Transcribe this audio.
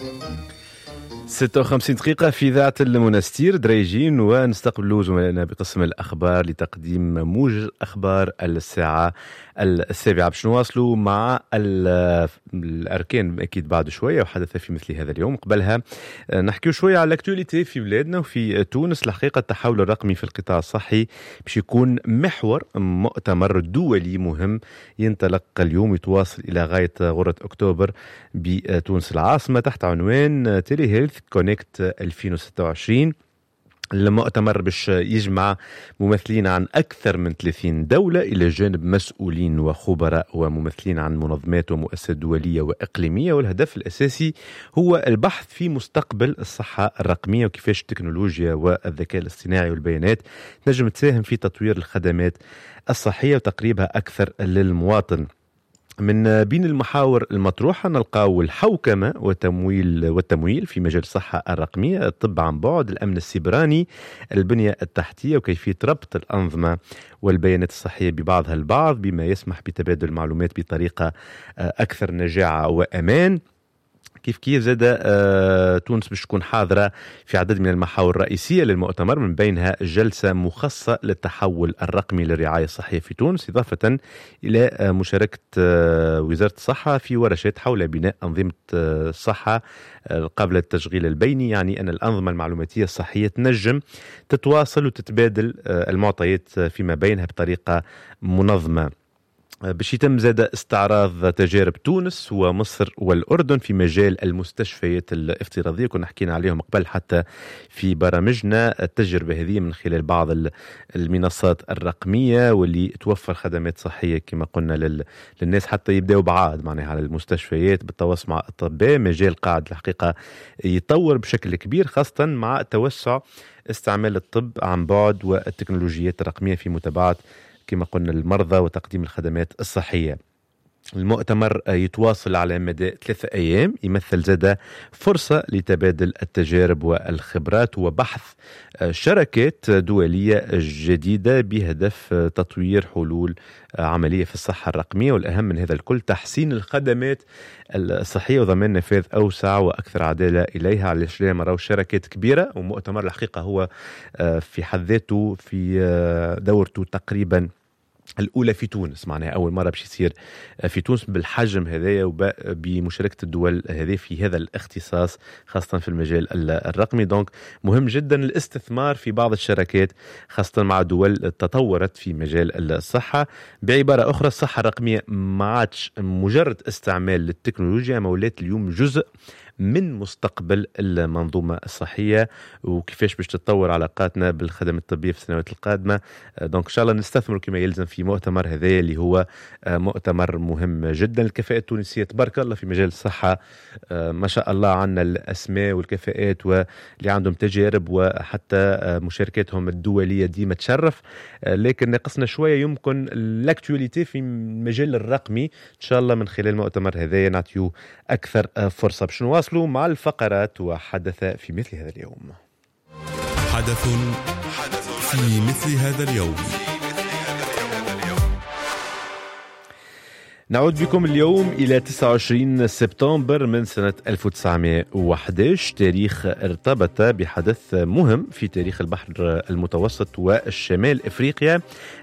56 دقيقة في إذاعة المنستير دريجين، ونستقبل زملائنا بقسم الأخبار لتقديم موجز أخبار الساعة 7 باش نواصلوا مع الأركان أكيد بعد شوية وحدث في مثل هذا اليوم. قبلها نحكي شوية على الأكتواليتي في بلادنا وفي تونس. الحقيقة التحول الرقمي في القطاع الصحي باش يكون محور مؤتمر دولي مهم ينطلق اليوم يتواصل إلى غاية غرة أكتوبر بتونس العاصمة تحت عنوان تيلي هيلث كونكت 2026. المؤتمر باش يجمع ممثلين عن أكثر من 30 دولة إلى جانب مسؤولين وخبراء وممثلين عن منظمات ومؤسسات دولية وإقليمية، والهدف الأساسي هو البحث في مستقبل الصحة الرقمية وكيفاش التكنولوجيا والذكاء الاصطناعي والبيانات تنجم تساهم في تطوير الخدمات الصحية وتقريبها أكثر للمواطن. من بين المحاور المطروحة نلقاو الحوكمة والتمويل في مجال الصحة الرقمية، الطب عن بعد، الأمن السيبراني، البنية التحتية وكيفية ربط الأنظمة والبيانات الصحية ببعضها البعض بما يسمح بتبادل المعلومات بطريقة أكثر نجاعة وأمان. كيف زاد تونس باش تكون حاضرة في عدد من المحاور الرئيسية للمؤتمر، من بينها جلسة مخصصة للتحول الرقمي للرعاية الصحية في تونس، إضافة إلى مشاركة وزارة الصحة في ورشات حول بناء أنظمة الصحة قبل التشغيل البيني، يعني أن الأنظمة المعلوماتية الصحية تنجم تتواصل وتتبادل المعطيات فيما بينها بطريقة منظمة. باش يتم زاد استعراض تجارب تونس ومصر والأردن في مجال المستشفيات الافتراضية، كنا حكينا عليهم قبل حتى في برامجنا. التجربة هذه من خلال بعض المنصات الرقمية واللي توفر خدمات صحية كما قلنا للناس حتى يبدأوا بعاد معناها على المستشفيات بالتواصل مع الأطباء. مجال قاعد الحقيقة يتطور بشكل كبير، خاصة مع توسع استعمال الطب عن بعد والتكنولوجيات الرقمية في متابعة كما قلنا المرضى وتقديم الخدمات الصحية. المؤتمر يتواصل على مدى 3 أيام، يمثل زادة فرصة لتبادل التجارب والخبرات وبحث شراكات دولية جديدة بهدف تطوير حلول عملية في الصحة الرقمية، والأهم من هذا الكل تحسين الخدمات الصحية وضمان نفاذ أوسع وأكثر عدالة إليها. علاش لا نراو شراكات كبيرة، ومؤتمر الحقيقة هو في حد ذاته في دورته تقريبا الأولى في تونس، معناها أول مرة باش يصير في تونس بالحجم هذايا وبمشاركة الدول هذه في هذا الاختصاص خاصة في المجال الرقمي. دونك مهم جدا الاستثمار في بعض الشراكات خاصة مع دول تطورت في مجال الصحة. بعبارة أخرى الصحة الرقمية ما عادش مجرد استعمال للتكنولوجيا، مولات اليوم جزء من مستقبل المنظومة الصحية وكيفاش باش تتطور علاقاتنا بالخدمات الطبية في السنوات القادمة. دونك إن شاء الله نستثمر كما يلزم في مؤتمر هذا اللي هو مؤتمر مهم جدا. الكفاءة التونسية تبارك الله في مجال الصحة ما شاء الله، عنا الأسماء والكفاءات واللي عندهم تجارب وحتى مشاركاتهم الدولية ديما تشرف، لكن ناقصنا شوية يمكن الاكتواليتي في المجال الرقمي. إن شاء الله من خلال المؤتمر هذا نعطيو أكثر فرصة. باش نواصلوا مع الفقرات وحدث في مثل هذا اليوم. حدث في مثل هذا اليوم. نعود بكم اليوم إلى 29 سبتمبر من سنة 1911، تاريخ ارتبط بحدث مهم في تاريخ البحر المتوسط والشمال إفريقيا.